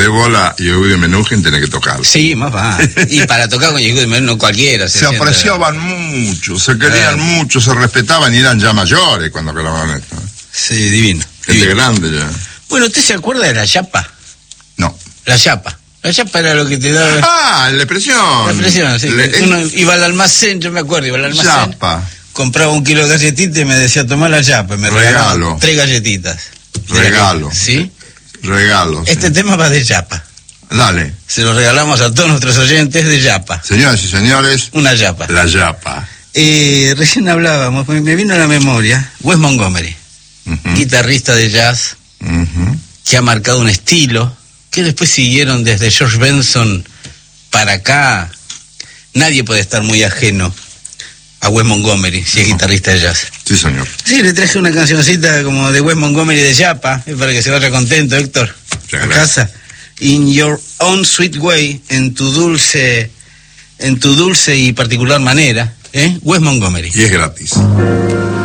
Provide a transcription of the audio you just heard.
Ébola y Eguido Menuhin tenés que tocar. Sí, más va. Y para tocar con Eguido Menuhin no cualquiera. Se apreciaban mucho, se querían mucho, se respetaban y eran ya mayores cuando grababan esto. Sí, divino. Gente grande ya. Bueno, ¿usted se acuerda de la chapa? No. La chapa. La chapa era lo que te daba... Ah, la expresión. La expresión, sí. Uno iba al almacén, yo me acuerdo, iba al almacén. Chapa. Compraba 1 kilo de galletitas y me decía, tomá la chapa. Y me regalaban 3 galletitas. Regalo. ¿Sí? Regalo. Este tema va de chapa. Dale. Se lo regalamos a todos nuestros oyentes de yapa. Señoras y señores. Una yapa. La yapa. Recién hablábamos, me vino a la memoria, Wes Montgomery, guitarrista de jazz, que ha marcado un estilo, que después siguieron desde George Benson para acá. Nadie puede estar muy ajeno a Wes Montgomery, si es guitarrista de jazz. Sí, señor. Sí, le traje una cancioncita como de Wes Montgomery de yapa, para que se vaya contento, Héctor, a casa. In Your Own Sweet Way, en tu dulce y particular manera, Wes Montgomery. Y es gratis.